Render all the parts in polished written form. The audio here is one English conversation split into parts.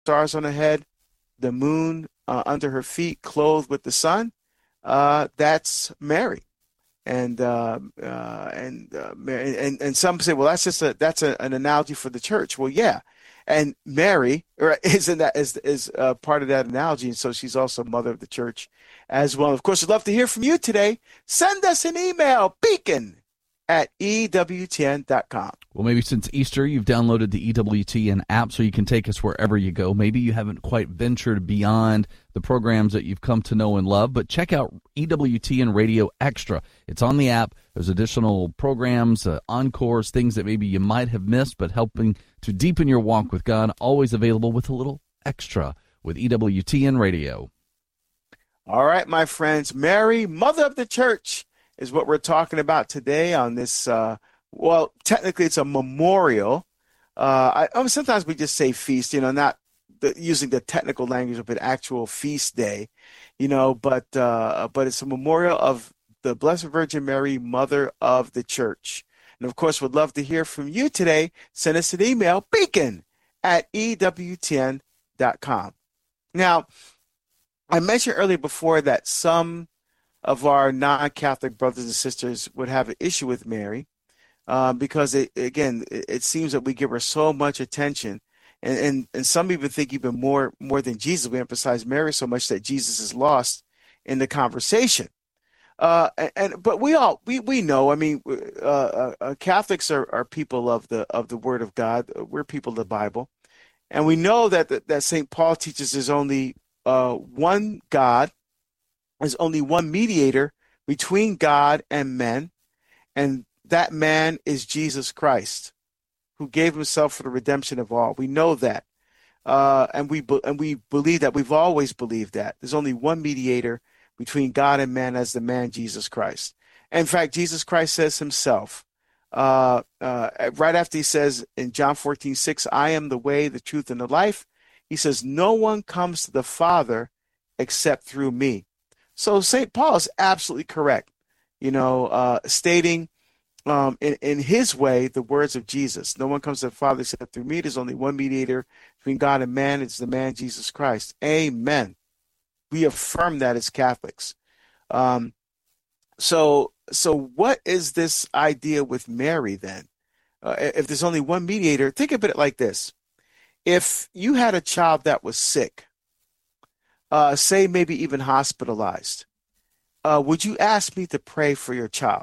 stars on her head, the moon under her feet, clothed with the sun. That's Mary. And some say, well, an analogy for the church. Well, yeah, and Mary is part of that analogy, and so she's also mother of the church as well. Of course, we'd love to hear from you today. Send us an email, beacon@ewtn.com. Well, maybe since Easter, you've downloaded the EWTN app so you can take us wherever you go. Maybe you haven't quite ventured beyond the programs that you've come to know and love, but check out EWTN Radio Extra. It's on the app. There's additional programs, encores, things that maybe you might have missed, but helping to deepen your walk with God, always available with a little extra with EWTN Radio. All right, my friends, Mary, Mother of the Church, is what we're talking about today on this, well, technically it's a memorial. Sometimes we just say feast, not using the technical language of an actual feast day, but it's a memorial of the Blessed Virgin Mary, Mother of the Church. And, of course, would love to hear from you today. Send us an email, beacon@ewtn.com. Now, I mentioned earlier before that some of our non-Catholic brothers and sisters would have an issue with Mary because, it seems that we give her so much attention. And some even think even more than Jesus. We emphasize Mary so much that Jesus is lost in the conversation. But we know. I mean, Catholics are people of the Word of God. We're people of the Bible, and we know that St. Paul teaches there's only one God. There's only one mediator between God and men, and that man is Jesus Christ, who gave himself for the redemption of all. We know that, and we believe that. We've always believed that there's only one mediator between God and man, as the man Jesus Christ. And in fact, Jesus Christ says himself, right after he says in John 14:6, "I am the way, the truth, and the life," he says, "No one comes to the Father except through me." So St. Paul is absolutely correct, stating in his way the words of Jesus. No one comes to the Father except through me. There's only one mediator between God and man. It's the man Jesus Christ. Amen. We affirm that as Catholics. So what is this idea with Mary then? If there's only one mediator, think of it like this. If you had a child that was sick, say maybe even hospitalized, would you ask me to pray for your child?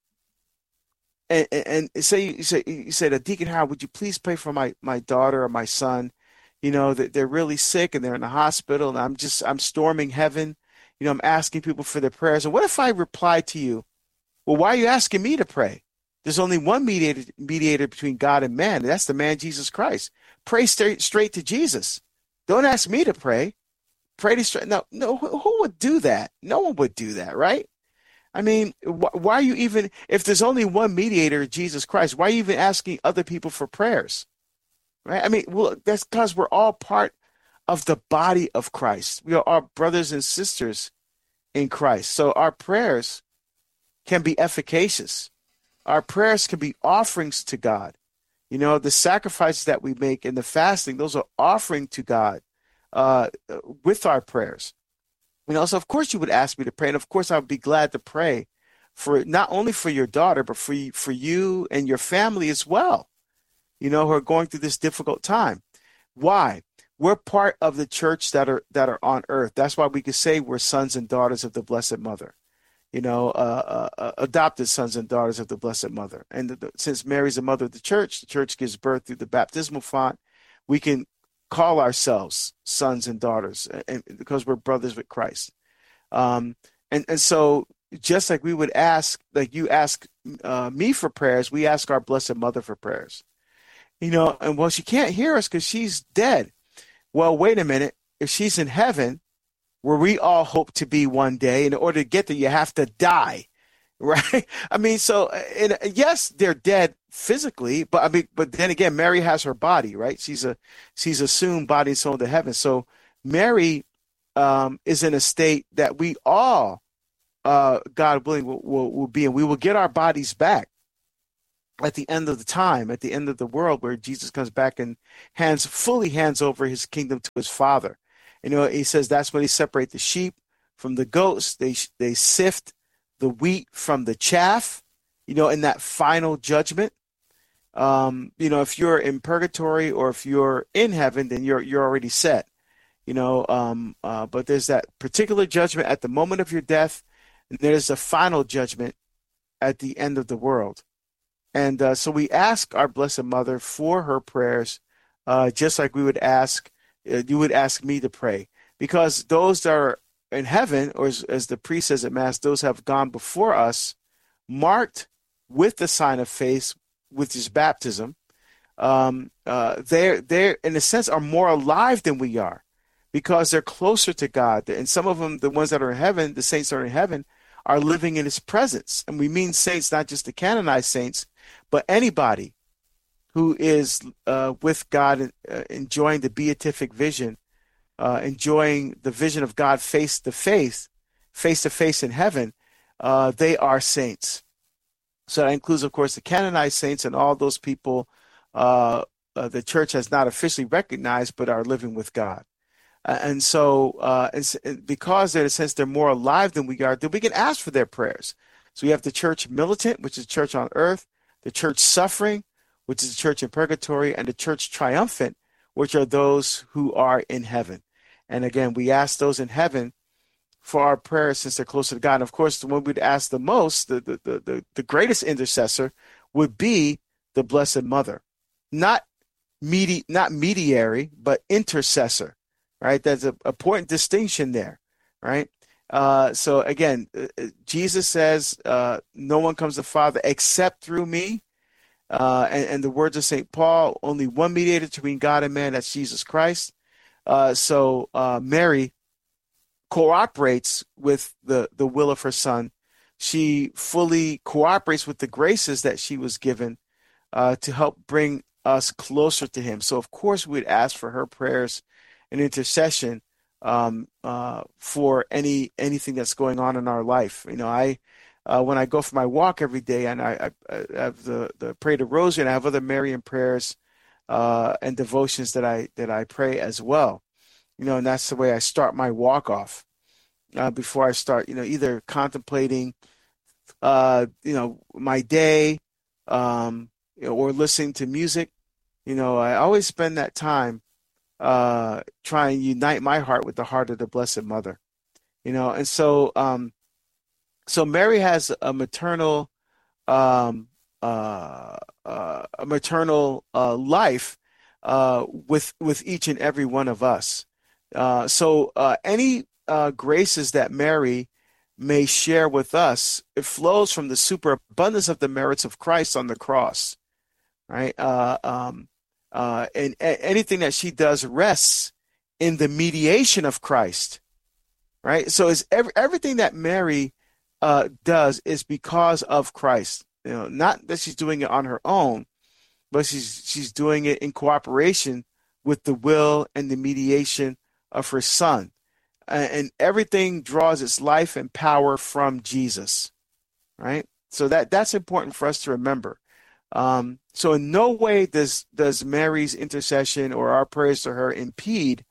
And you said, Deacon Howard, would you please pray for my daughter or my son? That they're really sick and they're in the hospital, and I'm storming heaven. I'm asking people for their prayers. And what if I reply to you, well, why are you asking me to pray? There's only one mediator between God and man, and that's the man Jesus Christ. Pray straight to Jesus. Don't ask me to pray. Pray to straight. No, who would do that? No one would do that, right? I mean, why are you even, if there's only one mediator, Jesus Christ, why are you even asking other people for prayers? Right? I mean, well, that's because we're all part of the body of Christ. We are all brothers and sisters in Christ. So our prayers can be efficacious. Our prayers can be offerings to God. The sacrifices that we make and the fasting, those are offering to God with our prayers. So of course you would ask me to pray. And of course I would be glad to pray for not only for your daughter, but for you and your family as well, who are going through this difficult time. Why? We're part of the church that are on earth. That's why we can say we're sons and daughters of the Blessed Mother, adopted sons and daughters of the Blessed Mother. And since Mary's the mother of the church gives birth through the baptismal font. We can call ourselves sons and daughters, and because we're brothers with Christ. And so just like we would ask, like you ask me for prayers, we ask our Blessed Mother for prayers. And well, she can't hear us because she's dead. Well, wait a minute. If she's in heaven, where we all hope to be one day, in order to get there, you have to die, right? I mean, so yes, they're dead physically, but then again, Mary has her body, right? She's assumed body and soul into heaven. So Mary is in a state that we all, God willing, will be in. We will get our bodies back. at the end of the time, at the end of the world, where Jesus comes back and fully hands over his kingdom to his Father. He says that's when he separate the sheep from the goats. They sift the wheat from the chaff, in that final judgment. If you're in purgatory or if you're in heaven, then you're already set. But there's that particular judgment at the moment of your death, and there's a final judgment at the end of the world. And so we ask our Blessed Mother for her prayers, just like you would ask me to pray, because those that are in heaven, or as the priest says at Mass, those have gone before us, marked with the sign of faith, which is baptism. They're in a sense are more alive than we are, because they're closer to God. And some of them, the ones that are in heaven, the saints that are in heaven, are living in his presence. And we mean saints, not just the canonized saints, but anybody who is with God, enjoying the beatific vision, enjoying the vision of God face to face in heaven. They are saints. So that includes, of course, the canonized saints and all those people the church has not officially recognized but are living with God. And so because in a sense they're more alive than we are, then we can ask for their prayers. So we have the church militant, which is church on earth, the church suffering, which is the church in purgatory, and the church triumphant, which are those who are in heaven. And again, we ask those in heaven for our prayers since they're closer to God. And of course, the one we'd ask the most, the greatest intercessor, would be the Blessed Mother. Not mediary, but intercessor. Right? There's an important distinction there, right? So again, Jesus says, no one comes to the Father except through me. And the words of St. Paul, only one mediator between God and man, that's Jesus Christ. So Mary cooperates with the will of her Son. She fully cooperates with the graces that she was given to help bring us closer to him. So of course we'd ask for her prayers and intercession for anything that's going on in our life. When I go for my walk every day, and I have the pray the Rosary, and I have other Marian prayers and devotions that I pray as well. And that's the way I start my walk off before I start. Either contemplating, my day, or listening to music. I always spend that time try and unite my heart with the heart of the Blessed Mother, and so Mary has a maternal life with each and every one of us. So any graces that Mary may share with us, it flows from the superabundance of the merits of Christ on the cross, right? And anything that she does rests in the mediation of Christ, right? So it's everything that Mary does is because of Christ. Not that she's doing it on her own, but she's doing it in cooperation with the will and the mediation of her Son. And everything draws its life and power from Jesus, right? So that's important for us to remember. So in no way does Mary's intercession or our prayers to her impede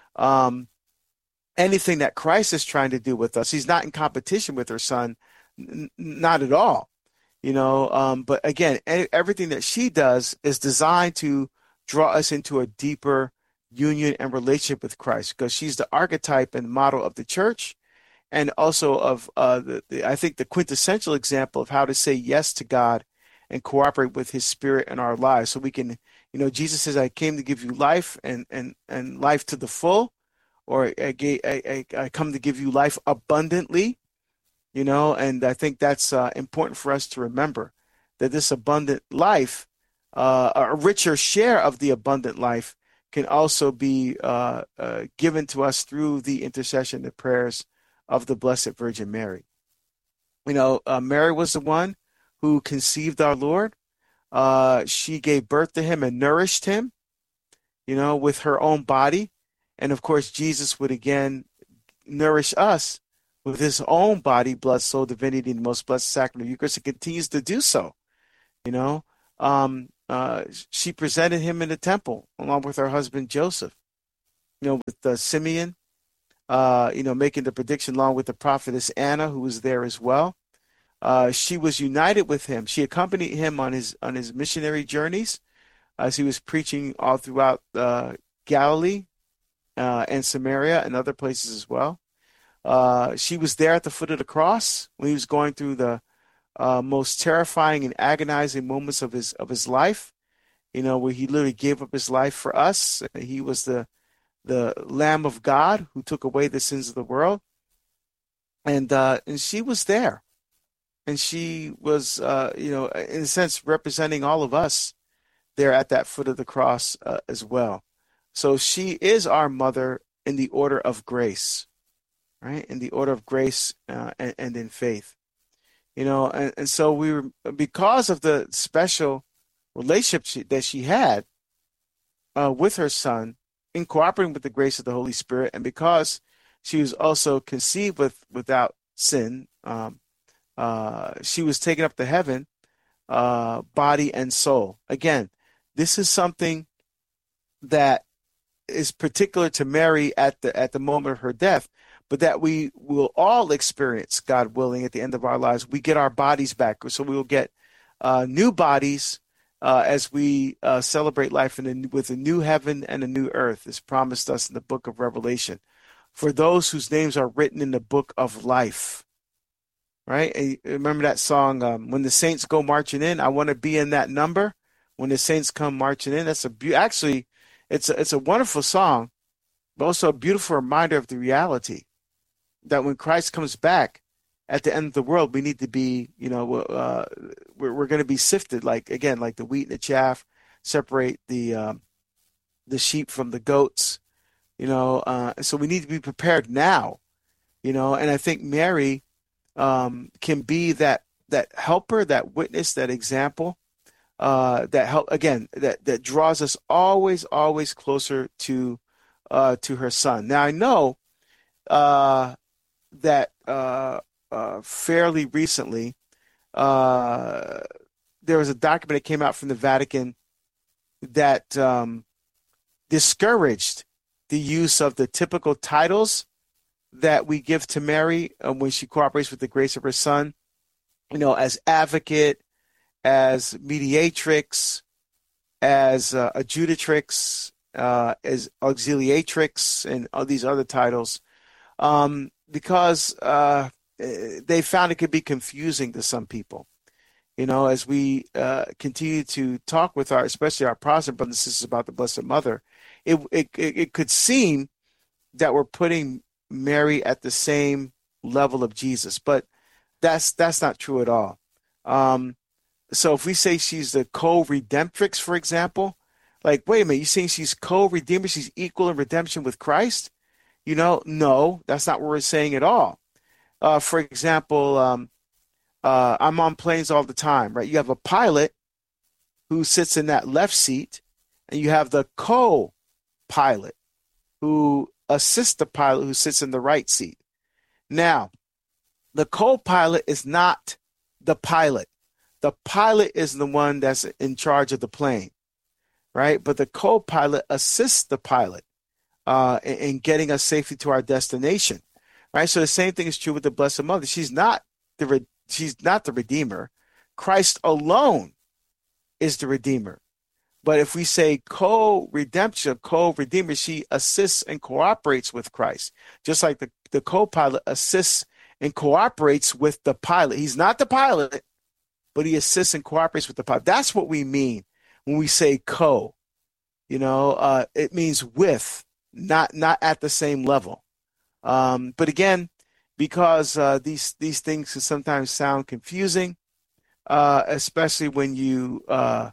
anything that Christ is trying to do with us. He's not in competition with her Son, not at all. But again, everything that she does is designed to draw us into a deeper union and relationship with Christ, because she's the archetype and model of the church, and also of I think the quintessential example of how to say yes to God and cooperate with his Spirit in our lives. So we can, Jesus says, I came to give you life and life to the full, or I come to give you life abundantly, and I think that's important for us to remember, that this abundant life, a richer share of the abundant life, can also be given to us through the intercession and prayers of the Blessed Virgin Mary. Mary was the one who conceived our Lord. She gave birth to him and nourished him, with her own body. And of course, Jesus would again nourish us with his own body, blood, soul, divinity, and the most blessed sacrament of Eucharist, and continues to do so. she presented him in the temple along with her husband Joseph, with Simeon, making the prediction along with the prophetess Anna, who was there as well. She was united with him. She accompanied him on his missionary journeys as he was preaching all throughout Galilee and Samaria and other places as well. She was there at the foot of the cross when he was going through the most terrifying and agonizing moments of his life. Where he literally gave up his life for us. He was the Lamb of God who took away the sins of the world, and she was there, and she was in a sense representing all of us there at that foot of the cross as well. So she is our mother in the order of grace, right? In the order of grace and in faith, and so we were, because of the special relationship that she had with her son, in cooperating with the grace of the Holy Spirit, and because she was also conceived without sin, she was taken up to heaven, body and soul. Again, this is something that is particular to Mary at the moment of her death, but that we will all experience, God willing, at the end of our lives. We get our bodies back, so we will get new bodies as we celebrate life with a new heaven and a new earth, as promised us in the book of Revelation, for those whose names are written in the book of life. Right? And remember that song, "When the Saints Go Marching In"? I want to be in that number. When the saints come marching in. That's actually, it's a wonderful song, but also a beautiful reminder of the reality that when Christ comes back at the end of the world, we need to be, we're going to be sifted, like the wheat and the chaff, separate the sheep from the goats, so we need to be prepared now, and I think Mary can be that helper, that witness, that example, that draws us always closer to her son. Now I know that fairly recently there was a document that came out from the Vatican that discouraged the use of the typical titles that we give to Mary when she cooperates with the grace of her son, as advocate, as mediatrix, as adjudatrix, as auxiliatrix, and all these other titles, because they found it could be confusing to some people. As we continue to talk with especially our Protestant brothers and sisters about the Blessed Mother, it could seem that we're putting Mary at the same level of Jesus, but that's not true at all. So if we say she's the co-redemptrix, for example, like, wait a minute, you saying she's co-redeemer, she's equal in redemption with Christ? No, that's not what we're saying at all. For example, I'm on planes all the time, right? You have a pilot who sits in that left seat, and you have the co-pilot who assists the pilot who sits in the right seat. Now, the co-pilot is not the pilot. The pilot is the one that's in charge of the plane, right? But the co-pilot assists the pilot in getting us safely to our destination, right? So the same thing is true with the Blessed Mother. She's not the Redeemer. Christ alone is the Redeemer. But if we say co-redemption, co-redeemer, she assists and cooperates with Christ, just like the co-pilot assists and cooperates with the pilot. He's not the pilot, but he assists and cooperates with the pilot. That's what we mean when we say co. It means with, not at the same level. But again, because these things can sometimes sound confusing, especially when you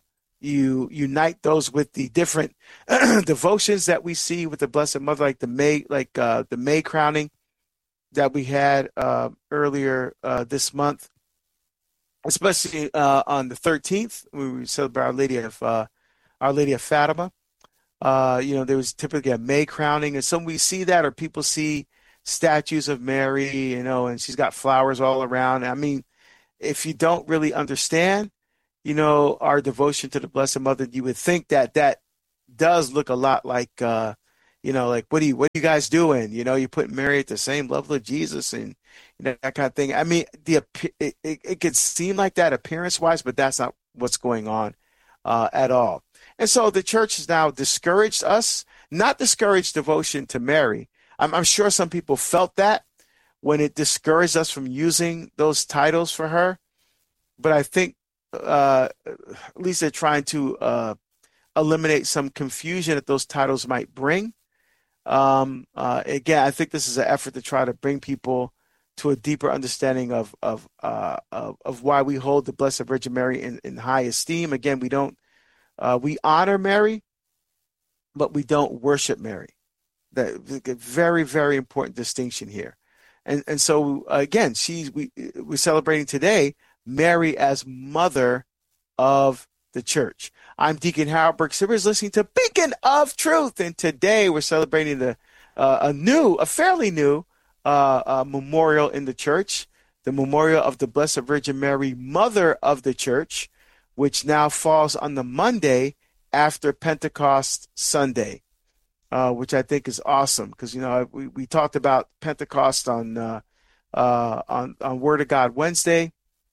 unite those with the different devotions that we see with the Blessed Mother, like the May crowning that we had earlier this month, especially on the 13th when we celebrate Our Lady of Fatima. There was typically a May crowning, and some we see that, or people see statues of Mary, and she's got flowers all around. I mean, if you don't really understand, our devotion to the Blessed Mother, you would think that that does look a lot like, like what are you guys doing? You put Mary at the same level of Jesus and that kind of thing. I mean, it could seem like that appearance-wise, but that's not what's going on at all. And so the church has now discouraged us, not discouraged devotion to Mary. I'm sure some people felt that when it discouraged us from using those titles for her. But I think at least they're trying to eliminate some confusion that those titles might bring. Again, I think this is an effort to try to bring people to a deeper understanding of why we hold the Blessed Virgin Mary in high esteem. Again, we honor Mary, but we don't worship Mary. That very, very important distinction here. And so again, we're celebrating today Mary as Mother of the Church. I'm Deacon Harold Burke Sivers, listening to Beacon of Truth, and today we're celebrating a fairly new memorial in the church, the memorial of the Blessed Virgin Mary, Mother of the Church, which now falls on the Monday after Pentecost Sunday, which I think is awesome because we talked about Pentecost on Word of God Wednesday,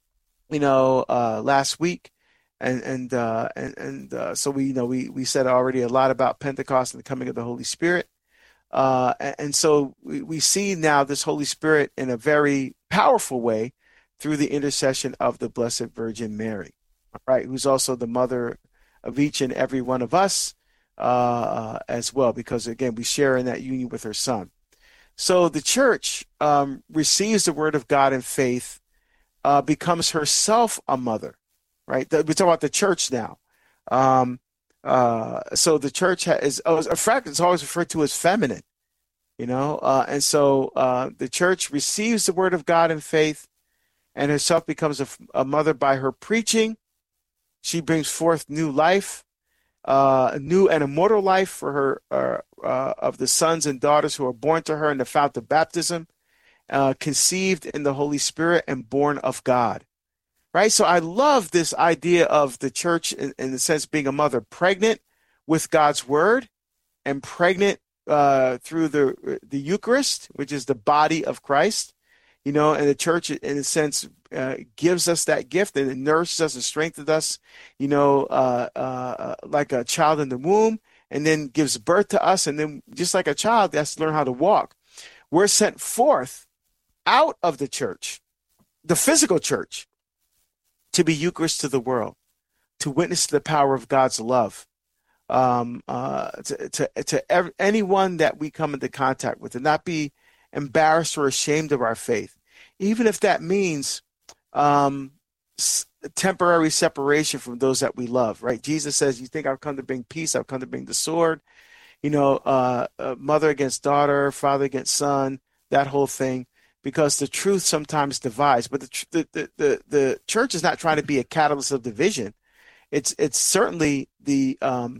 last week. And so we said already a lot about Pentecost and the coming of the Holy Spirit. And so we see now this Holy Spirit in a very powerful way through the intercession of the Blessed Virgin Mary, right? Who's also the mother of each and every one of us as well, because again, we share in that union with her Son. So the church receives the word of God in faith, becomes herself a mother. Right, we talk about the church now. So the church is a fact. It's always referred to as feminine, and so the church receives the word of God in faith, and herself becomes a mother by her preaching. She brings forth new life, new and immortal life for her of the sons and daughters who are born to her in the fount of baptism, conceived in the Holy Spirit and born of God. Right, so I love this idea of the church in the sense being a mother, pregnant with God's word and pregnant through the Eucharist, which is the body of Christ, and the church in a sense gives us that gift and it nourishes us and strengthens us, like a child in the womb, and then gives birth to us. And then just like a child has to learn how to walk, we're sent forth out of the church, the physical church, to be Eucharist to the world, to witness to the power of God's love, to anyone that we come into contact with, and not be embarrassed or ashamed of our faith, even if that means temporary separation from those that we love. Right? Jesus says, "You think I've come to bring peace? I've come to bring the sword." Mother against daughter, father against son, that whole thing. Because the truth sometimes divides, but the church is not trying to be a catalyst of division. It's certainly the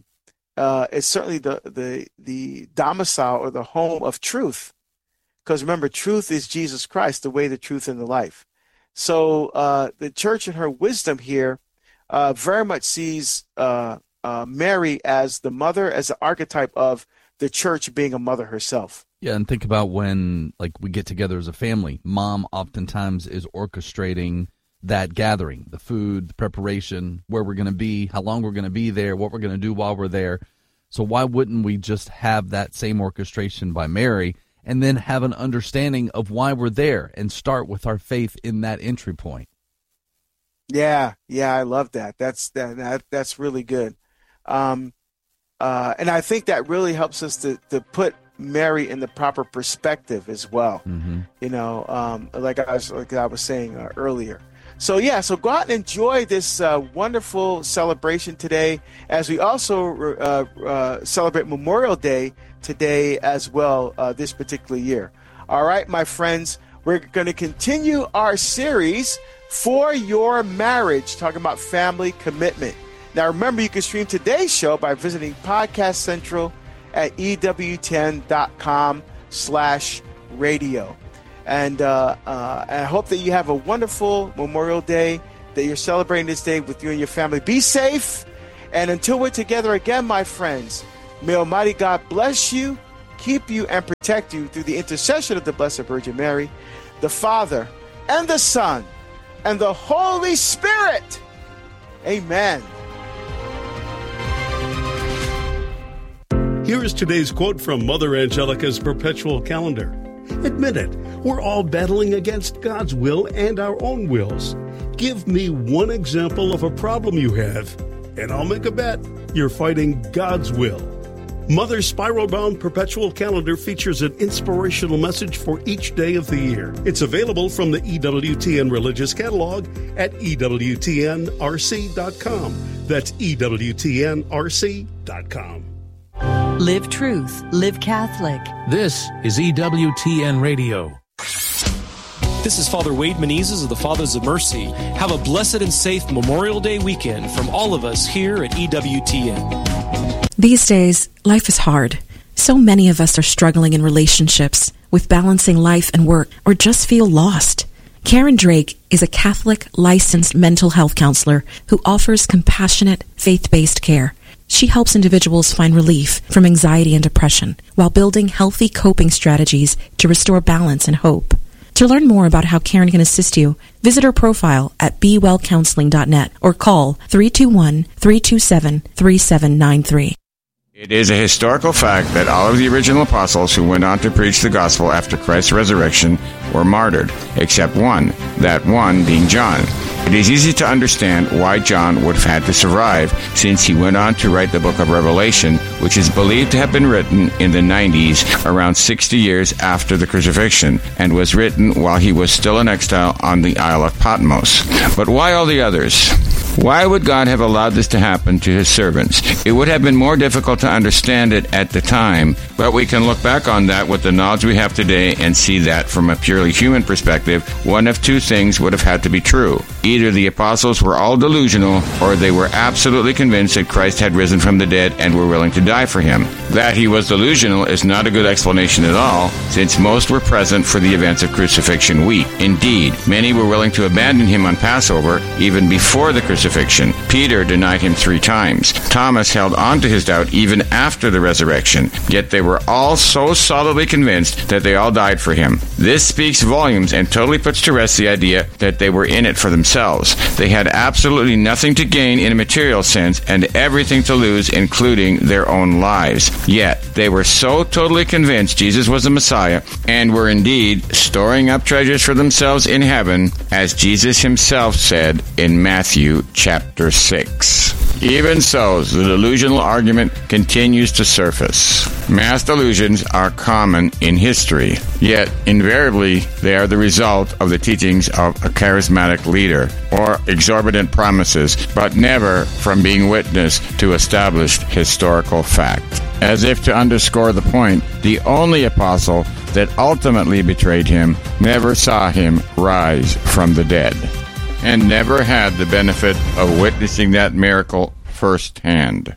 domicile or the home of truth. Because remember, truth is Jesus Christ, the way, the truth, and the life. So the church in her wisdom here very much sees Mary as the mother, as the archetype of the church being a mother herself. Yeah, and think about when, we get together as a family. Mom oftentimes is orchestrating that gathering, the food, the preparation, where we're going to be, how long we're going to be there, what we're going to do while we're there. So why wouldn't we just have that same orchestration by Mary and then have an understanding of why we're there and start with our faith in that entry point? Yeah, I love that. That's really good. And I think that really helps us to put Mary in the proper perspective as well. Mm-hmm. Like I was saying earlier. So go out and enjoy this wonderful celebration today, as we also celebrate Memorial Day today as well this particular year. All right, my friends, we're going to continue our series, For Your Marriage, talking about family commitment. Now, remember, you can stream today's show by visiting Podcast Central at EWTN.com/radio. And I hope that you have a wonderful Memorial Day, that you're celebrating this day with you and your family. Be safe. And until we're together again, my friends, may Almighty God bless you, keep you, and protect you through the intercession of the Blessed Virgin Mary, the Father, and the Son, and the Holy Spirit. Amen. Here is today's quote from Mother Angelica's perpetual calendar. Admit it, we're all battling against God's will and our own wills. Give me one example of a problem you have, and I'll make a bet you're fighting God's will. Mother's spiral-bound perpetual calendar features an inspirational message for each day of the year. It's available from the EWTN Religious Catalog at EWTNRC.com. That's EWTNRC.com. Live truth, live Catholic. This is EWTN Radio. This is Father Wade Menezes of the Fathers of Mercy. Have a blessed and safe Memorial Day weekend from all of us here at EWTN. These days, life is hard. So many of us are struggling in relationships, with balancing life and work, or just feel lost. Karen Drake is a Catholic licensed mental health counselor who offers compassionate, faith-based care. She helps individuals find relief from anxiety and depression while building healthy coping strategies to restore balance and hope. To learn more about how Karen can assist you, visit her profile at bewellcounseling.net or call 321-327-3793. It is a historical fact that all of the original apostles who went on to preach the gospel after Christ's resurrection were martyred, except one, that one being John. It is easy to understand why John would have had to survive, since he went on to write the book of Revelation, which is believed to have been written in the 90s, around 60 years after the crucifixion, and was written while he was still in exile on the Isle of Patmos. But why all the others? Why would God have allowed this to happen to his servants? It would have been more difficult to understand it at the time, but we can look back on that with the knowledge we have today and see that from a purely human perspective, one of two things would have had to be true. Either the apostles were all delusional, or they were absolutely convinced that Christ had risen from the dead and were willing to die for him. That he was delusional is not a good explanation at all, since most were present for the events of Crucifixion week. Indeed, many were willing to abandon him on Passover even before the crucifixion. Peter denied him 3 times. Thomas held on to his doubt even after the resurrection. Yet they were all so solidly convinced that they all died for him. This speaks volumes and totally puts to rest the idea that they were in it for themselves. They had absolutely nothing to gain in a material sense and everything to lose, including their own lives. Yet they were so totally convinced Jesus was the Messiah and were indeed storing up treasures for themselves in heaven, as Jesus himself said in Matthew chapter 6. Even so, the delusional argument continues to surface. Mass delusions are common in history, yet invariably they are the result of the teachings of a charismatic leader or exorbitant promises, but never from being witness to established historical fact. As if to underscore the point, the only apostle that ultimately betrayed him never saw him rise from the dead, and never had the benefit of witnessing that miracle firsthand.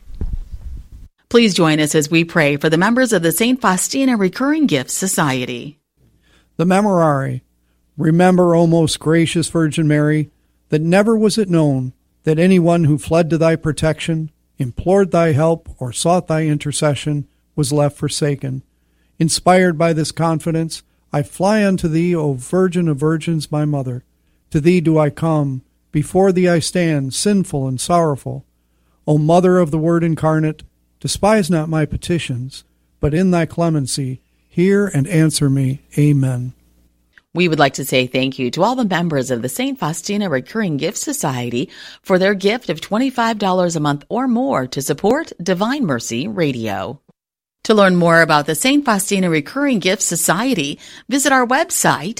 Please join us as we pray for the members of the St. Faustina Recurring Gifts Society. The Memorare. Remember, O most gracious Virgin Mary, that never was it known that anyone who fled to thy protection, implored thy help, or sought thy intercession was left forsaken. Inspired by this confidence, I fly unto thee, O Virgin of Virgins, my Mother. To thee do I come, before thee I stand, sinful and sorrowful. O Mother of the Word incarnate, despise not my petitions, but in thy clemency hear and answer me. Amen. We would like to say thank you to all the members of the St. Faustina Recurring Gifts Society for their gift of $25 a month or more to support Divine Mercy Radio. To learn more about the St. Faustina Recurring Gifts Society, visit our website,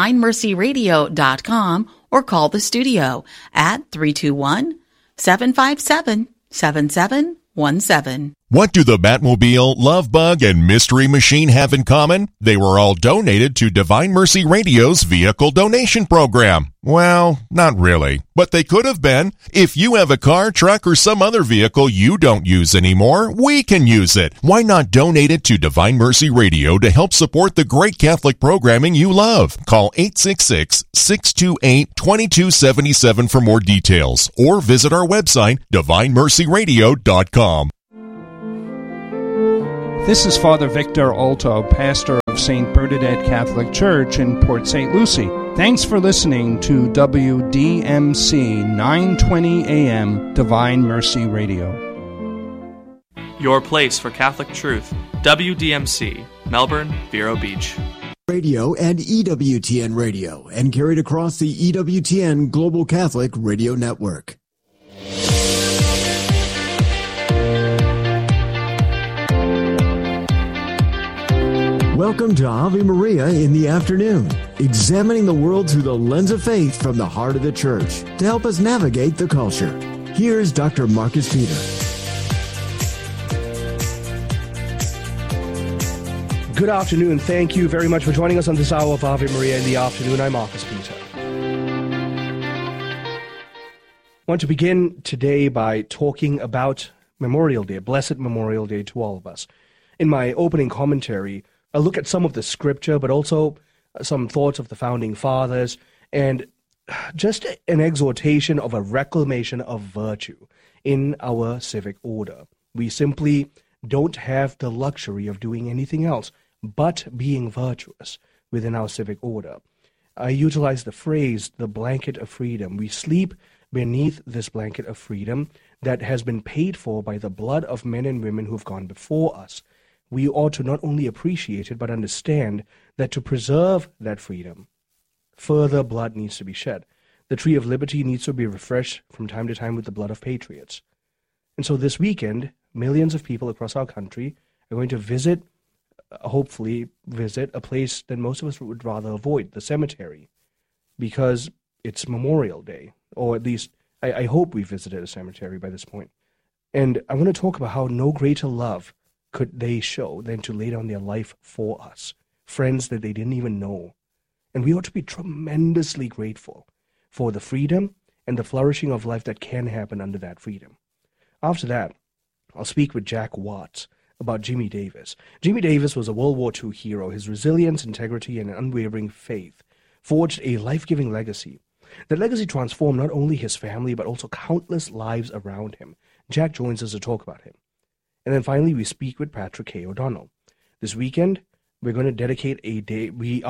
divinemercyradio.com, or call the studio at 321-757-7717. What do the Batmobile, Love Bug, and Mystery Machine have in common? They were all donated to Divine Mercy Radio's vehicle donation program. Well, not really, but they could have been. If you have a car, truck, or some other vehicle you don't use anymore, we can use it. Why not donate it to Divine Mercy Radio to help support the great Catholic programming you love? Call 866-628-2277 for more details, or visit our website, divinemercyradio.com. This is Father Victor Alto, pastor of St. Bernadette Catholic Church in Port St. Lucie. Thanks for listening to WDMC 920 AM Divine Mercy Radio. Your place for Catholic truth. WDMC, Melbourne, Vero Beach. Radio and EWTN Radio, and carried across the EWTN Global Catholic Radio Network. Welcome to Ave Maria in the afternoon, examining the world through the lens of faith from the heart of the Church to help us navigate the culture. Here's Dr. Marcus Peter. Good afternoon. Thank you very much for joining us on this hour of Ave Maria in the afternoon. I'm Marcus Peter. I want to begin today by talking about Memorial Day, Blessed Memorial Day to all of us. In my opening commentary, a look at some of the scripture, but also some thoughts of the founding fathers, and just an exhortation of a reclamation of virtue in our civic order. We simply don't have the luxury of doing anything else but being virtuous within our civic order. I utilize the phrase, the blanket of freedom. We sleep beneath this blanket of freedom that has been paid for by the blood of men and women who have gone before us. We ought to not only appreciate it, but understand that to preserve that freedom, further blood needs to be shed. The tree of liberty needs to be refreshed from time to time with the blood of patriots. And so this weekend, millions of people across our country are going to hopefully visit a place that most of us would rather avoid, the cemetery, because it's Memorial Day, or at least I hope we visited a cemetery by this point. And I want to talk about how no greater love could they show than to lay down their life for us, friends that they didn't even know. And we ought to be tremendously grateful for the freedom and the flourishing of life that can happen under that freedom. After that, I'll speak with Jack Watts about Jimmy Davis. Jimmy Davis was a World War II hero. His resilience, integrity, and unwavering faith forged a life-giving legacy. That legacy transformed not only his family, but also countless lives around him. Jack joins us to talk about him. And then finally, we speak with Patrick K. O'Donnell. This weekend, we are dedicating a day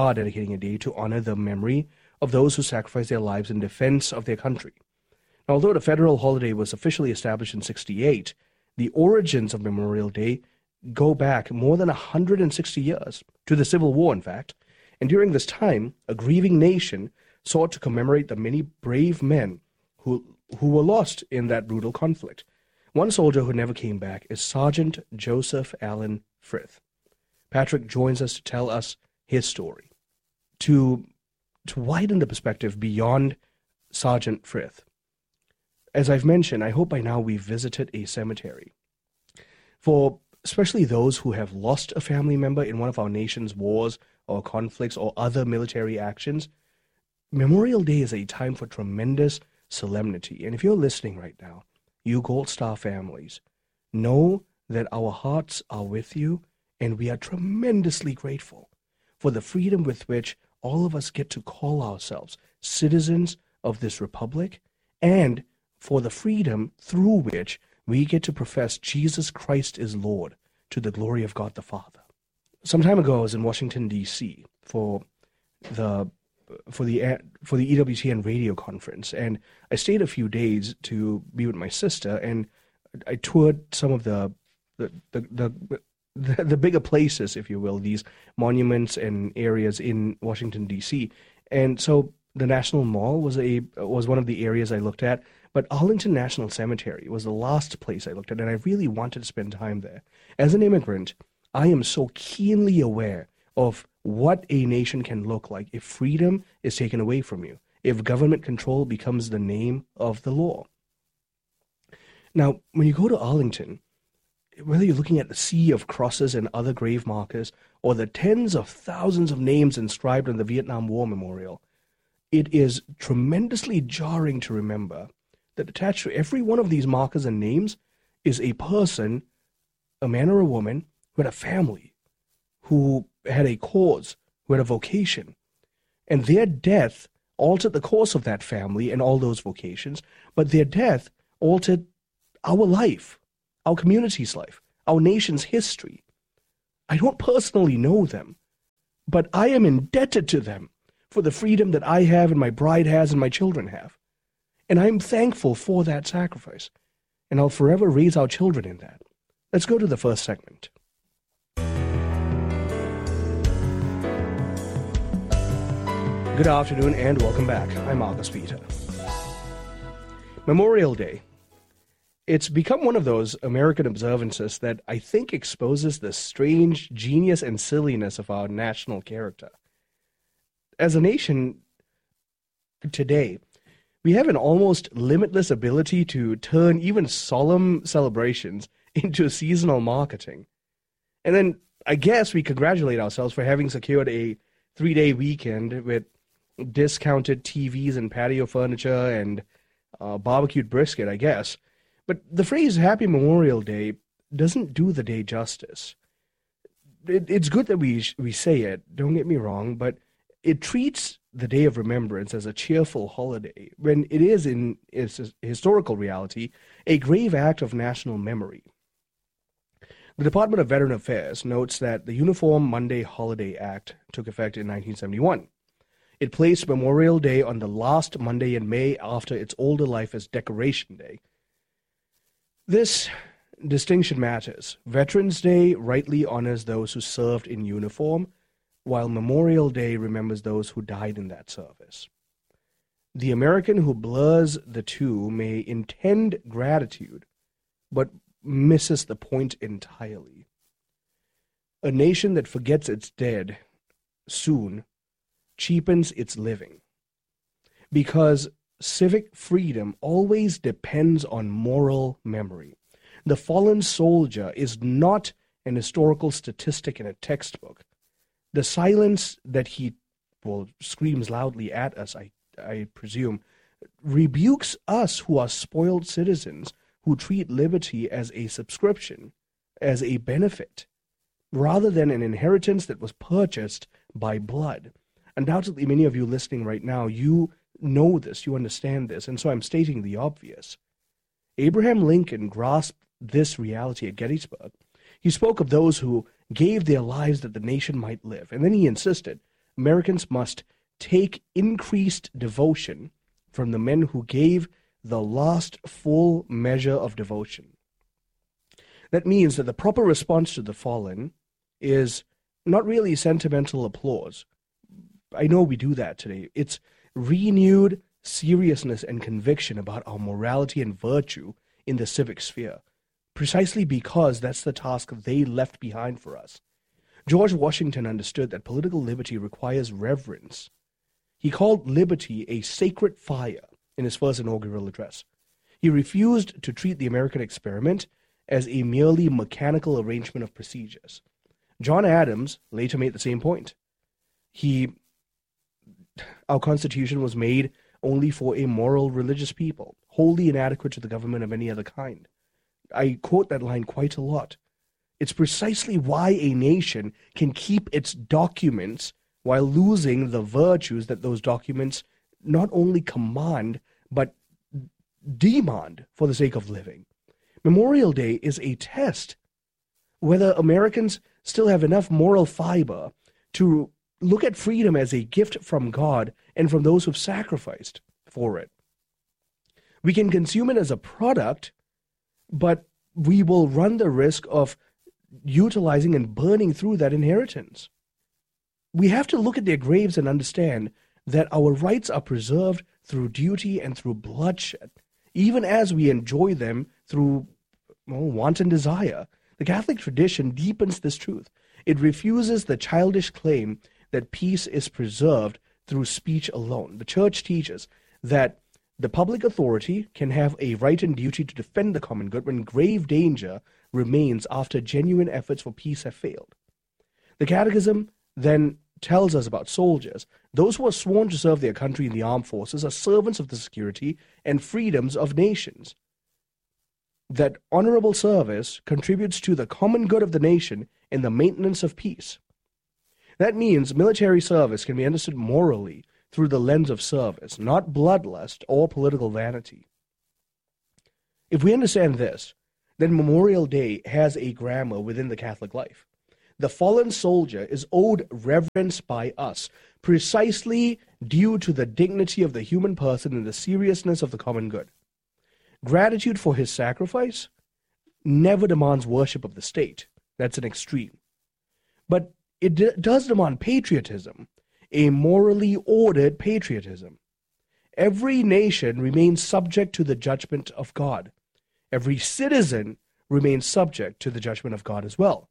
to honor the memory of those who sacrificed their lives in defense of their country. Now, although the federal holiday was officially established in 1968, the origins of Memorial Day go back more than 160 years, to the Civil War, in fact. And during this time, a grieving nation sought to commemorate the many brave men who were lost in that brutal conflict. One soldier who never came back is Sergeant Joseph Allen Frith. Patrick joins us to tell us his story. To widen the perspective beyond Sergeant Frith, as I've mentioned, I hope by now we've visited a cemetery. For especially those who have lost a family member in one of our nation's wars or conflicts or other military actions, Memorial Day is a time for tremendous solemnity. And if you're listening right now, you Gold Star families, know that our hearts are with you, and we are tremendously grateful for the freedom with which all of us get to call ourselves citizens of this republic, and for the freedom through which we get to profess Jesus Christ is Lord to the glory of God the Father. Some time ago, I was in Washington, D.C. for the EWTN radio conference, and I stayed a few days to be with my sister, and I toured some of the bigger places, if you will, these monuments and areas in Washington, D.C. And so the National Mall was one of the areas I looked at, but Arlington National Cemetery was the last place I looked at, and I really wanted to spend time there. As an immigrant, I am so keenly aware of what a nation can look like if freedom is taken away from you, if government control becomes the name of the law. Now, when you go to Arlington, whether you're looking at the sea of crosses and other grave markers, or the tens of thousands of names inscribed on the Vietnam War Memorial, it is tremendously jarring to remember that attached to every one of these markers and names is a person, a man or a woman, who had a family, who had a cause, who had a vocation. And their death altered the course of that family and all those vocations, but their death altered our life, our community's life, our nation's history. I don't personally know them, but I am indebted to them for the freedom that I have and my bride has and my children have. And I'm thankful for that sacrifice. And I'll forever raise our children in that. Let's go to the first segment. Good afternoon and welcome back. I'm Marcus Peter. Memorial Day. It's become one of those American observances that I think exposes the strange genius and silliness of our national character. As a nation today, we have an almost limitless ability to turn even solemn celebrations into seasonal marketing. And then I guess we congratulate ourselves for having secured a 3-day weekend with discounted TVs and patio furniture and barbecued brisket, I guess. But the phrase Happy Memorial Day doesn't do the day justice. It's good that we say it, don't get me wrong, but it treats the Day of Remembrance as a cheerful holiday, when it is, in its historical reality, a grave act of national memory. The Department of Veteran Affairs notes that the Uniform Monday Holiday Act took effect in 1971. It placed Memorial Day on the last Monday in May after its older life as Decoration Day. This distinction matters. Veterans Day rightly honors those who served in uniform, while Memorial Day remembers those who died in that service. The American who blurs the two may intend gratitude, but misses the point entirely. A nation that forgets its dead soon cheapens its living, because civic freedom always depends on moral memory. The fallen soldier is not an historical statistic in a textbook. The silence that he, screams loudly at us, I presume, rebukes us who are spoiled citizens who treat liberty as a subscription, as a benefit, rather than an inheritance that was purchased by blood. Undoubtedly, many of you listening right now, you know this, you understand this, and so I'm stating the obvious. Abraham Lincoln grasped this reality at Gettysburg. He spoke of those who gave their lives that the nation might live. And then he insisted Americans must take increased devotion from the men who gave the last full measure of devotion. That means that the proper response to the fallen is not really sentimental applause. I know we do that today. It's renewed seriousness and conviction about our morality and virtue in the civic sphere, precisely because that's the task they left behind for us. George Washington understood that political liberty requires reverence. He called liberty a sacred fire in his first inaugural address. He refused to treat the American experiment as a merely mechanical arrangement of procedures. John Adams later made the same point. Our Constitution was made only for a moral, religious people, wholly inadequate to the government of any other kind. I quote that line quite a lot. It's precisely why a nation can keep its documents while losing the virtues that those documents not only command, but demand for the sake of living. Memorial Day is a test whether Americans still have enough moral fiber to look at freedom as a gift from God and from those who've sacrificed for it. We can consume it as a product, but we will run the risk of utilizing and burning through that inheritance. We have to look at their graves and understand that our rights are preserved through duty and through bloodshed, even as we enjoy them through wanton desire. The Catholic tradition deepens this truth. It refuses the childish claim that peace is preserved through speech alone. The Church teaches that The public authority can have a right and duty to defend the common good when grave danger remains after genuine efforts for peace have failed. The Catechism then tells us about soldiers. Those who are sworn to serve their country in the armed forces are servants of the security and freedoms of nations. That honorable service contributes to the common good of the nation and the maintenance of peace. That means military service can be understood morally through the lens of service, not bloodlust or political vanity. If we understand this, then Memorial Day has a grammar within the Catholic life. The fallen soldier is owed reverence by us, precisely due to the dignity of the human person and the seriousness of the common good. Gratitude for his sacrifice never demands worship of the state. That's an extreme. But it does demand patriotism, a morally ordered patriotism. Every nation remains subject to the judgment of God. Every citizen remains subject to the judgment of God as well.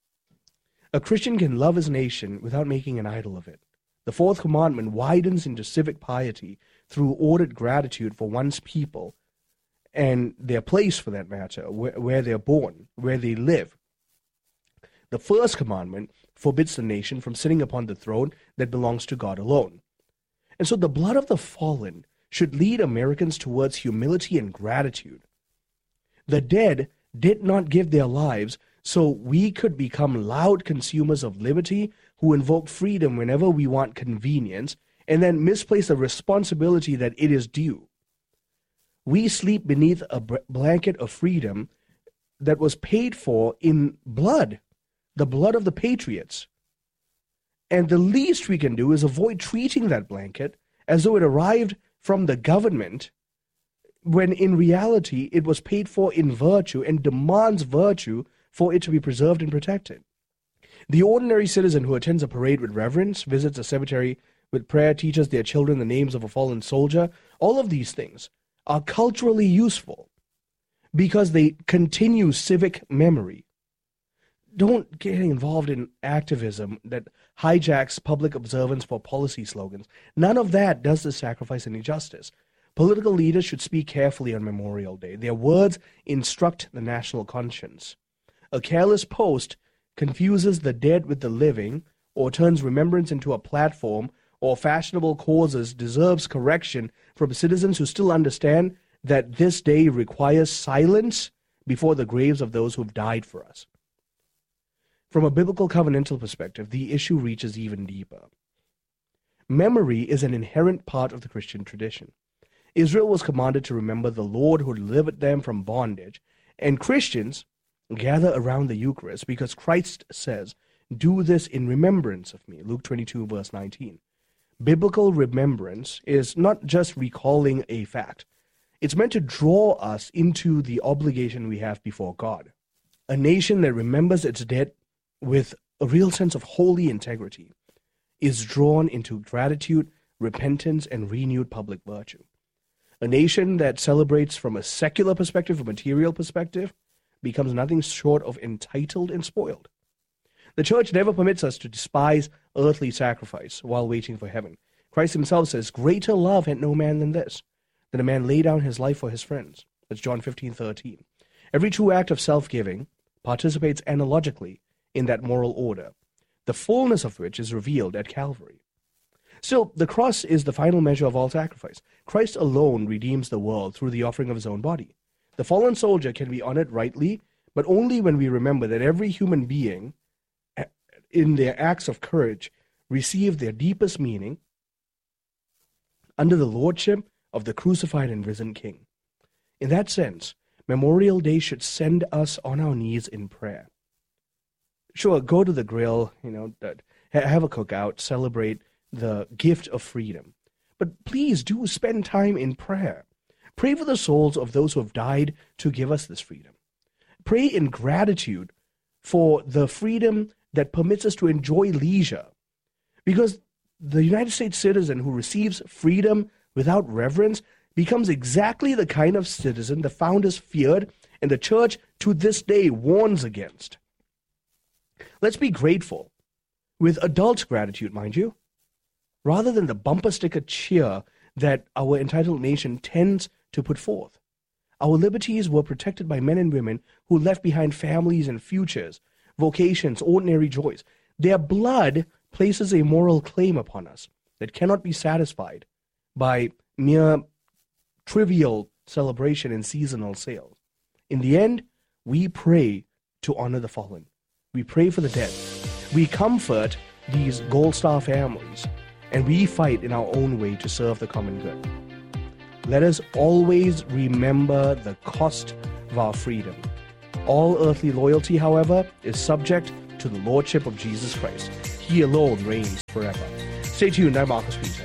A Christian can love his nation without making an idol of it. The fourth commandment widens into civic piety through ordered gratitude for one's people and their place, for that matter, where they're born, where they live. The first commandment forbids the nation from sitting upon the throne that belongs to God alone. And so the blood of the fallen should lead Americans towards humility and gratitude. The dead did not give their lives so we could become loud consumers of liberty who invoke freedom whenever we want convenience and then misplace the responsibility that it is due. We sleep beneath a blanket of freedom that was paid for in blood, the blood of the patriots. And the least we can do is avoid treating that blanket as though it arrived from the government, when in reality it was paid for in virtue and demands virtue for it to be preserved and protected. The ordinary citizen who attends a parade with reverence, visits a cemetery with prayer, teaches their children the names of a fallen soldier, all of these things are culturally useful because they continue civic memory. Don't get involved in activism that hijacks public observance for policy slogans. None of that does the sacrifice any justice. Political leaders should speak carefully on Memorial Day. Their words instruct the national conscience. A careless post confuses the dead with the living, or turns remembrance into a platform, or fashionable causes deserves correction from citizens who still understand that this day requires silence before the graves of those who have died for us. From a biblical covenantal perspective, the issue reaches even deeper. Memory is an inherent part of the Christian tradition. Israel was commanded to remember the Lord who delivered them from bondage, and Christians gather around the Eucharist because Christ says, "Do this in remembrance of me," Luke 22, verse 19. Biblical remembrance is not just recalling a fact. It's meant to draw us into the obligation we have before God. A nation that remembers its dead with a real sense of holy integrity is drawn into gratitude, repentance, and renewed public virtue. A nation that celebrates from a secular perspective, a material perspective, becomes nothing short of entitled and spoiled. The church never permits us to despise earthly sacrifice while waiting for heaven. Christ himself says, "Greater love had no man than this, that a man lay down his life for his friends." That's John 15:13. Every true act of self-giving participates analogically in that moral order, the fullness of which is revealed at Calvary. Still, the cross is the final measure of all sacrifice. Christ alone redeems the world through the offering of his own body. The fallen soldier can be honored rightly, but only when we remember that every human being, in their acts of courage, received their deepest meaning under the lordship of the crucified and risen King. In that sense, Memorial Day should send us on our knees in prayer. Sure, go to the grill, have a cookout, celebrate the gift of freedom. But please do spend time in prayer. Pray for the souls of those who have died to give us this freedom. Pray in gratitude for the freedom that permits us to enjoy leisure. Because the United States citizen who receives freedom without reverence becomes exactly the kind of citizen the founders feared and the church to this day warns against. Let's be grateful, with adult gratitude, mind you, rather than the bumper sticker cheer that our entitled nation tends to put forth. Our liberties were protected by men and women who left behind families and futures, vocations, ordinary joys. Their blood places a moral claim upon us that cannot be satisfied by mere trivial celebration and seasonal sales. In the end, we pray to honor the fallen. We pray for the dead. We comfort these Gold Star families, and we fight in our own way to serve the common good. Let us always remember the cost of our freedom. All earthly loyalty, however, is subject to the lordship of Jesus Christ. He alone reigns forever. Stay tuned. I'm Marcus Peter.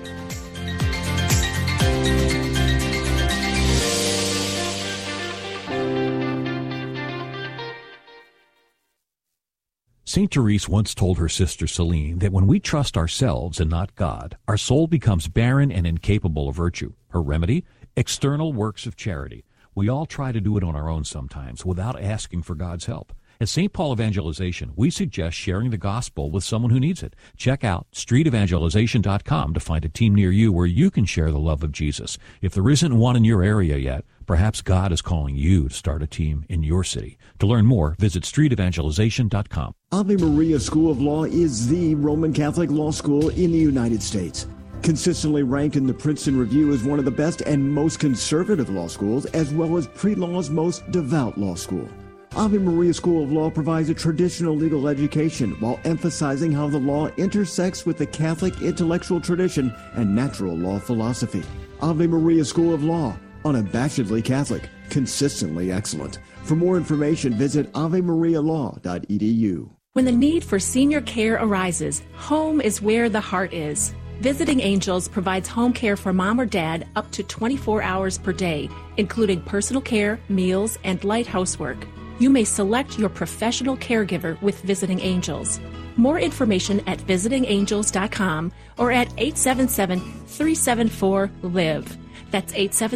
St. Therese once told her sister Celine that when we trust ourselves and not God, our soul becomes barren and incapable of virtue. Her remedy? External works of charity. We all try to do it on our own sometimes without asking for God's help. At St. Paul Evangelization, we suggest sharing the gospel with someone who needs it. Check out streetevangelization.com to find a team near you where you can share the love of Jesus. If there isn't one in your area yet, perhaps God is calling you to start a team in your city. To learn more, visit streetevangelization.com. Ave Maria School of Law is the Roman Catholic law school in the United States. Consistently ranked in the Princeton Review as one of the best and most conservative law schools, as well as pre-law's most devout law school. Ave Maria School of Law provides a traditional legal education while emphasizing how the law intersects with the Catholic intellectual tradition and natural law philosophy. Ave Maria School of Law, unabashedly Catholic, consistently excellent. For more information, visit avemarialaw.edu. When the need for senior care arises, home is where the heart is. Visiting Angels provides home care for mom or dad up to 24 hours per day, including personal care, meals, and light housework. You may select your professional caregiver with Visiting Angels. More information at visitingangels.com or at 877-374-LIVE. That's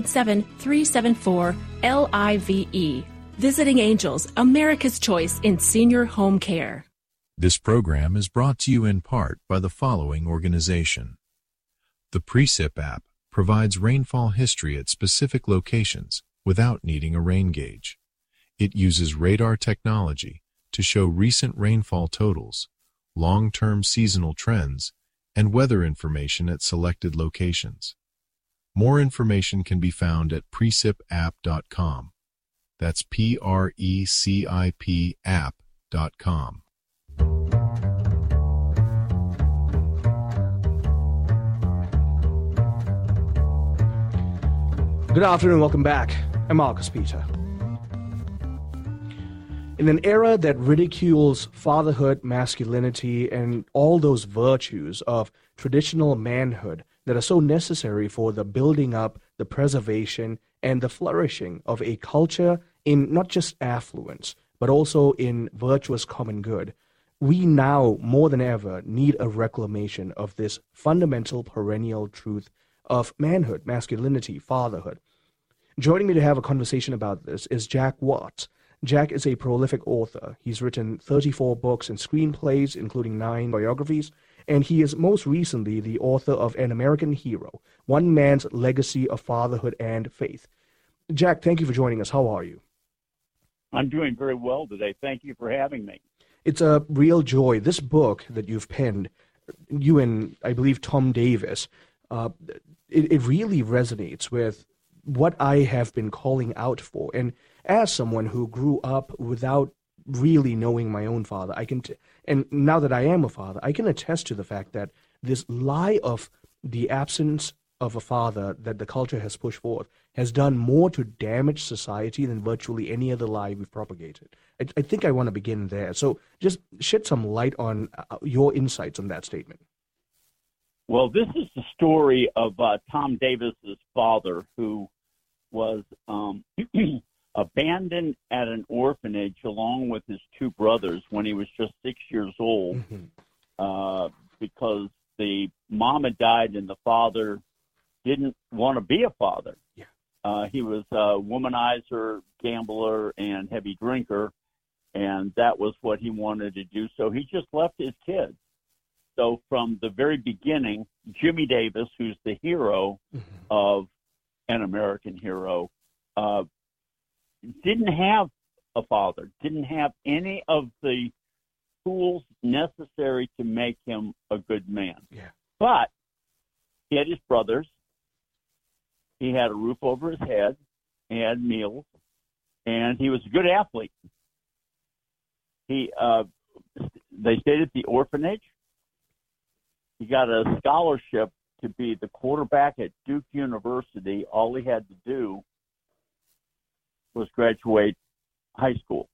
877-374-LIVE. Visiting Angels, America's choice in senior home care. This program is brought to you in part by the following organization. The Precip app provides rainfall history at specific locations without needing a rain gauge. It uses radar technology to show recent rainfall totals, long-term seasonal trends, and weather information at selected locations. More information can be found at precipapp.com. That's PRECIP app.com. Good afternoon, welcome back. I'm Marcus Peter. In an era that ridicules fatherhood, masculinity, and all those virtues of traditional manhood that are so necessary for the building up, the preservation, and the flourishing of a culture in not just affluence, but also in virtuous common good, we now, more than ever, need a reclamation of this fundamental perennial truth of manhood, masculinity, fatherhood. Joining me to have a conversation about this is Jack Watts. Jack is a prolific author. He's written 34 books and screenplays, including 9 biographies, and he is most recently the author of An American Hero, One Man's Legacy of Fatherhood and Faith. Jack, thank you for joining us. How are you? I'm doing very well today. Thank you for having me. It's a real joy. This book that you've penned, you and, I believe, Tom Davis, it really resonates with what I have been calling out for. And as someone who grew up without really knowing my own father, and now that I am a father, I can attest to the fact that this lie of the absence of a father that the culture has pushed forth has done more to damage society than virtually any other lie we've propagated. I think I want to begin there. So just shed some light on your insights on that statement. Well, this is the story of Tom Davis's father, who was abandoned at an orphanage along with his 2 brothers when he was just 6 years old, because the mom had died and the father didn't want to be a father. He was a womanizer, gambler, and heavy drinker, and that was what he wanted to do. So he just left his kids. So from the very beginning, Jimmy Davis, who's the hero of An American Hero, didn't have a father, didn't have any of the tools necessary to make him a good man. Yeah. But he had his brothers. He had a roof over his head. He had meals. And he was a good athlete. They stayed at the orphanage. He got a scholarship to be the quarterback at Duke University. All he had to do was graduate high school.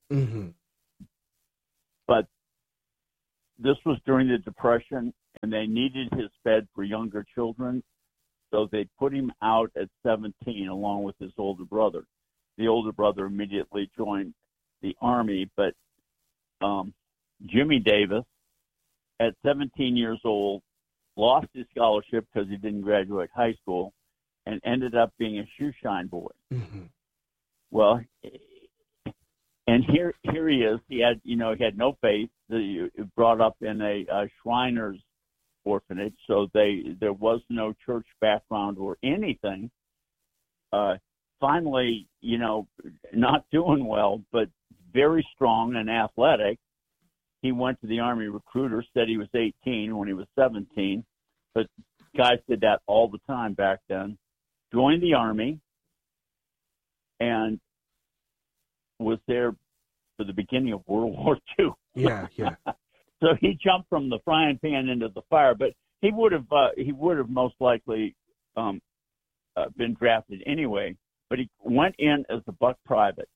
But this was during the Depression, and they needed his bed for younger children, so they put him out at 17 along with his older brother. The older brother immediately joined the Army, but Jimmy Davis, at 17 years old, lost his scholarship because he didn't graduate high school and ended up being a shoe shine boy. Well, and here he is. He had no faith. He brought up in a Shriners orphanage, so there was no church background or anything. Finally, not doing well, but very strong and athletic. He went to the Army recruiter, said he was 18 when he was 17, but guys did that all the time back then. Joined the Army and was there for the beginning of World War II. Yeah. So he jumped from the frying pan into the fire, but he would have most likely been drafted anyway. But he went in as a buck private.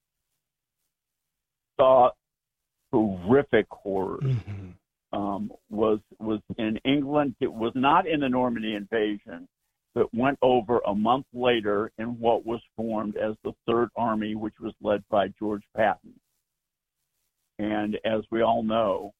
Saw horrific horrors. Was in England. It was not in the Normandy invasion, but went over a month later in what was formed as the Third Army, which was led by George Patton. And as we all know,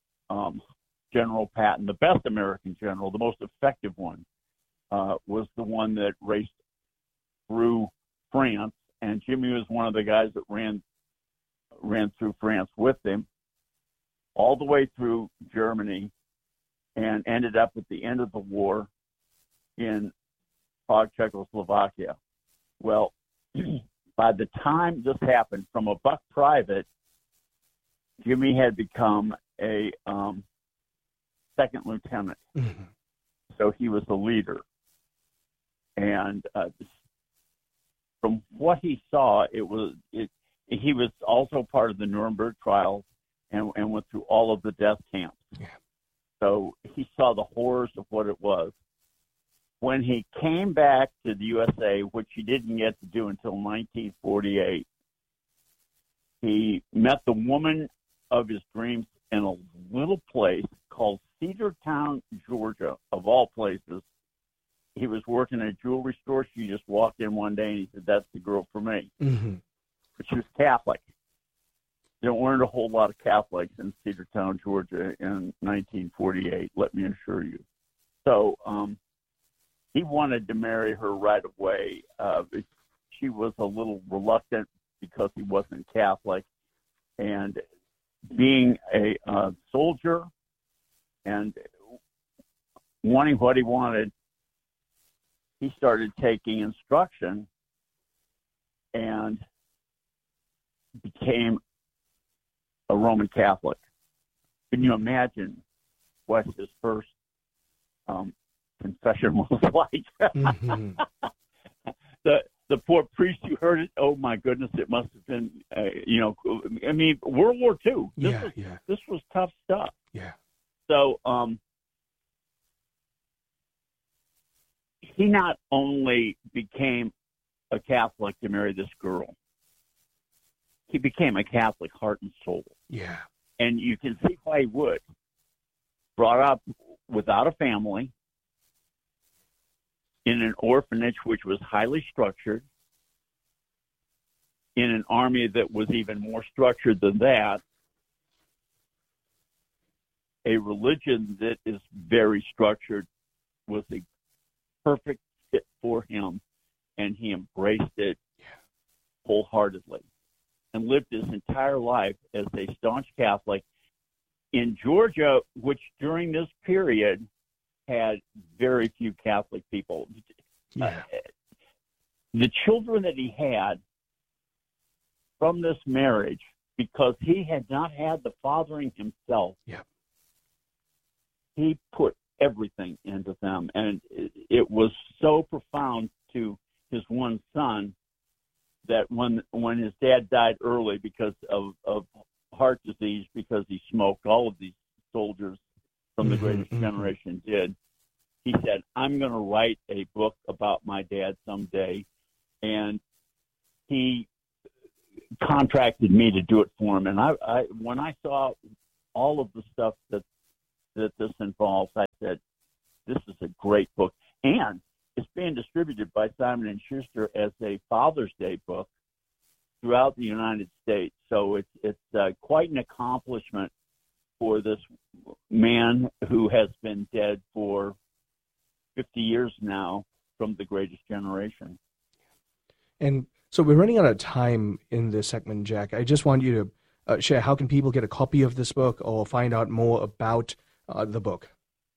General Patton, the best American general, the most effective one, was the one that raced through France, and Jimmy was one of the guys that ran through France with him all the way through Germany and ended up at the end of the war in Prague, Czechoslovakia. Well, by the time this happened, from a buck private, Jimmy had become a second lieutenant. So he was a leader. And from what he saw, he was also part of the Nuremberg trials and went through all of the death camps. Yeah. So he saw the horrors of what it was. When he came back to the USA, which he didn't get to do until 1948, he met the woman of his dreams in a little place called Cedartown, Georgia, of all places. He was working at a jewelry store. She just walked in one day and he said, "That's the girl for me." But she was Catholic. There weren't a whole lot of Catholics in Cedartown, Georgia in 1948, let me assure you. So he wanted to marry her right away. She was a little reluctant because he wasn't Catholic. And being a soldier and wanting what he wanted, he started taking instruction and became a Roman Catholic. Can you imagine what his first confession was like? The poor priest who heard it, oh my goodness, it must have been, I mean, World War II. This was tough stuff. Yeah. So he not only became a Catholic to marry this girl, he became a Catholic heart and soul. Yeah. And you can see why he would. Brought up without a family, in an orphanage which was highly structured, in an army that was even more structured than that, a religion that is very structured was a perfect fit for him, and he embraced it wholeheartedly and lived his entire life as a staunch Catholic. in Georgia, which during this period had very few Catholic people. Yeah. The children that he had from this marriage, because he had not had the fathering himself, he put everything into them. And it was so profound to his one son that when his dad died early because of heart disease, because he smoked, all of these soldiers from the Greatest Generation did, he said, I'm going to write a book about my dad someday. And he contracted me to do it for him. And I when I saw all of the stuff that this involves, I said, this is a great book. And it's being distributed by Simon & Schuster as a Father's Day book throughout the United States. So it's quite an accomplishment for this man who has been dead for 50 years now from the Greatest Generation. And so we're running out of time in this segment, Jack. I just want you to share, how can people get a copy of this book or find out more about the book?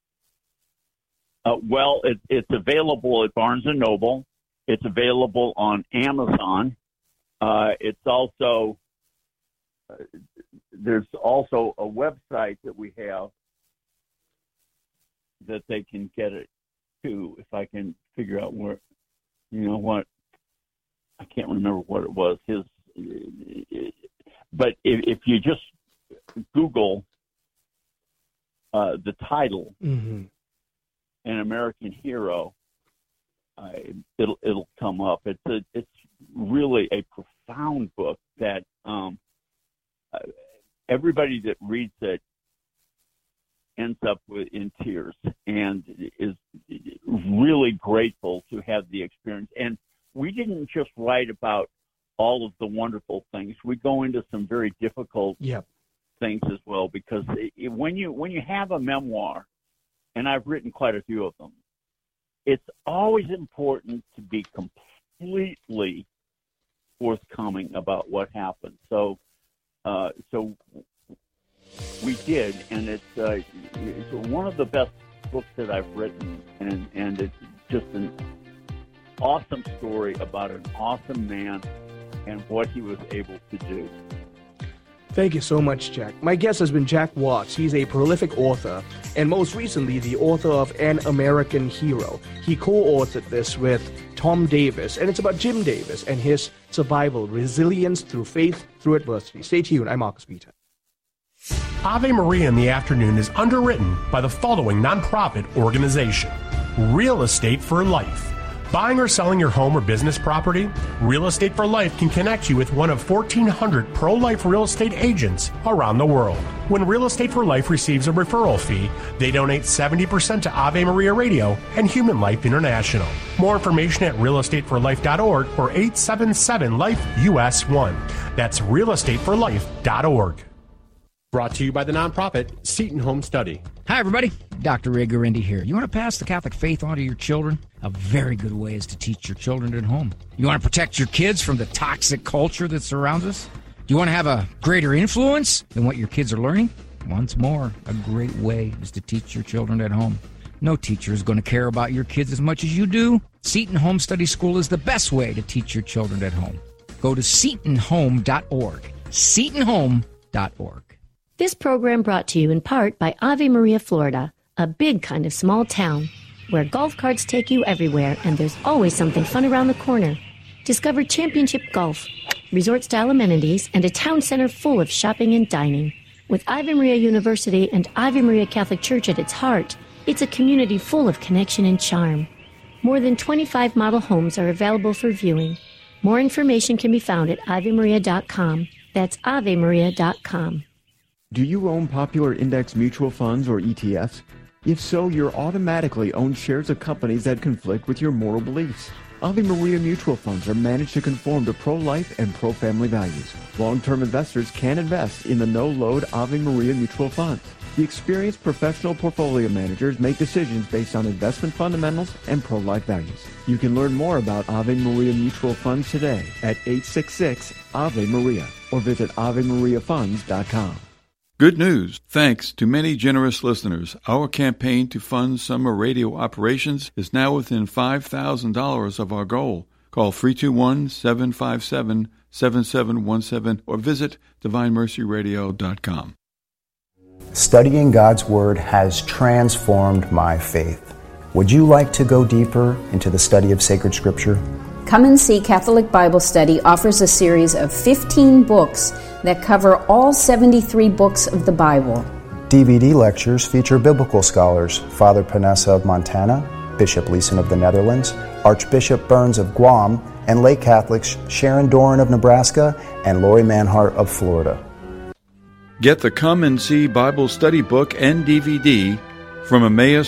Well, it's available at Barnes & Noble. It's available on Amazon. It's also there's also a website that we have that they can get it to. If I can figure out where, I can't remember what it was. But if you just Google the title, An American Hero, it'll come up. It's really a profound book that everybody that reads it ends up in tears and is really grateful to have the experience. And we didn't just write about all of the wonderful things. We go into some very difficult things as well, because when you have a memoir, and I've written quite a few of them, it's always important to be completely forthcoming about what happened. So we did, and it's one of the best books that I've written, and it's just an awesome story about an awesome man and what he was able to do. Thank you so much, Jack. My guest has been Jack Watts. He's a prolific author, and most recently, the author of An American Hero. He co-authored this with Tom Davis, and it's about Jim Davis and his survival, resilience through faith, through adversity. Stay tuned. I'm Marcus Peter. Ave Maria in the Afternoon is underwritten by the following nonprofit organization: Real Estate for Life. Buying or selling your home or business property? Real Estate for Life can connect you with one of 1,400 pro-life real estate agents around the world. When Real Estate for Life receives a referral fee, they donate 70% to Ave Maria Radio and Human Life International. More information at realestateforlife.org or 877-LIFE-US1. That's realestateforlife.org. Brought to you by the nonprofit Seton Home Study. Hi, everybody. Dr. Ray Guarendi here. You want to pass the Catholic faith on to your children? A very good way is to teach your children at home. You want to protect your kids from the toxic culture that surrounds us? Do you want to have a greater influence than what your kids are learning? Once more, a great way is to teach your children at home. No teacher is going to care about your kids as much as you do. Seton Home Study School is the best way to teach your children at home. Go to setonhome.org. setonhome.org. This program brought to you in part by Ave Maria, Florida, a big kind of small town where golf carts take you everywhere and there's always something fun around the corner. Discover championship golf, resort-style amenities, and a town center full of shopping and dining. With Ave Maria University and Ave Maria Catholic Church at its heart, it's a community full of connection and charm. More than 25 model homes are available for viewing. More information can be found at avemaria.com. That's avemaria.com. Do you own popular index mutual funds or ETFs? If so, you're automatically own shares of companies that conflict with your moral beliefs. Ave Maria mutual funds are managed to conform to pro-life and pro-family values. Long-term investors can invest in the no-load Ave Maria mutual funds. The experienced professional portfolio managers make decisions based on investment fundamentals and pro-life values. You can learn more about Ave Maria mutual funds today at 866-AVE-MARIA or visit AveMariaFunds.com. Good news! Thanks to many generous listeners, our campaign to fund summer radio operations is now within $5,000 of our goal. Call 321-757-7717 or visit DivineMercyRadio.com. Studying God's Word has transformed my faith. Would you like to go deeper into the study of sacred Scripture? Come and See Catholic Bible Study offers a series of 15 books that cover all 73 books of the Bible. DVD lectures feature biblical scholars Father Panessa of Montana, Bishop Leeson of the Netherlands, Archbishop Burns of Guam, and lay Catholics Sharon Doran of Nebraska and Lori Manhart of Florida. Get the Come and See Bible Study book and DVD from Emmaus